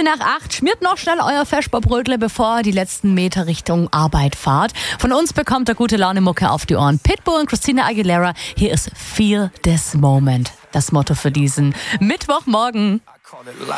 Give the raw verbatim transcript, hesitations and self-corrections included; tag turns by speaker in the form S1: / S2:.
S1: nach acht. Schmiert noch schnell euer Vesperbrötle, bevor ihr die letzten Meter Richtung Arbeit fahrt. Von uns bekommt ihr gute Laune-Mucke auf die Ohren. Pitbull und Christina Aguilera. Hier ist Feel This Moment. Das Motto für diesen Mittwochmorgen.